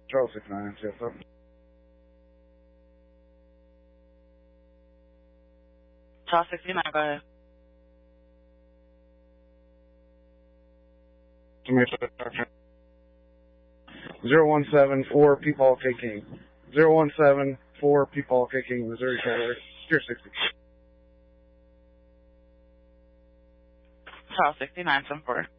Charles 69, yes, sir. Charles 69, go ahead. Give me a second. 0174 P-Paul K. King. 0174 P-Paul K. King, Missouri Trailer. Pier 60. Charles 69, 74.